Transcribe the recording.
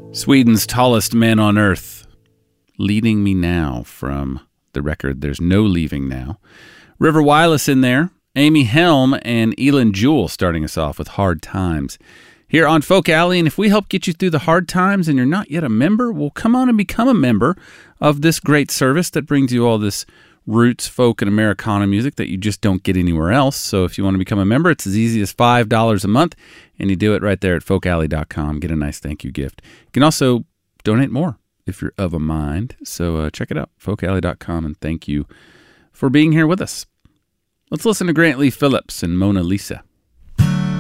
Sweden's Tallest Man on Earth, Leading Me Now, from the record There's No Leaving Now. River Wireless in there, Amy Helm and Elin Jewell starting us off with Hard Times here on Folk Alley. And if we help get you through the hard times and you're not yet a member, well, come on and become a member of this great service that brings you all this roots, folk, and Americana music that you just don't get anywhere else. So if you want to become a member, it's as easy as $5 a month, and you do it right there at folkalley.com. Get a nice thank you gift. You can also donate more if you're of a mind. So check it out, folkalley.com, and thank you for being here with us. Let's listen to Grant Lee Phillips and Mona Lisa.